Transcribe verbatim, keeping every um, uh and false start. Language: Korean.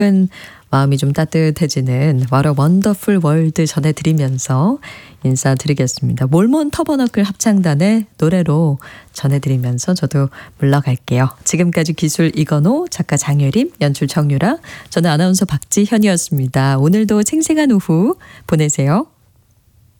마음이 좀 따뜻해지는 What a Wonderful World 전해드리면서 인사드리겠습니다. 몰몬 터버너클 합창단의 노래로 전해드리면서 저도 물러갈게요. 지금까지 기술 이건호, 작가 장유림, 연출 정유라, 저는 아나운서 박지현이었습니다. 오늘도 생생한 오후 보내세요.